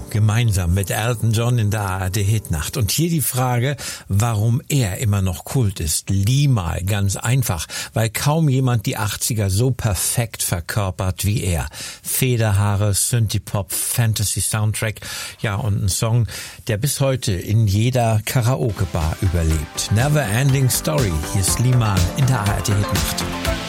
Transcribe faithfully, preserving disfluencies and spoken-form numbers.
gemeinsam mit Elton John in der A R D-Hitnacht. Und hier die Frage, warum er immer noch Kult ist. Limahl, ganz einfach, weil kaum jemand die achtziger so perfekt verkörpert wie er. Federhaare, Synthie-Pop, Fantasy-Soundtrack, ja, und ein Song, der bis heute in jeder Karaoke-Bar überlebt. Never Ending Story, hier ist Limahl in der A R D-Hitnacht.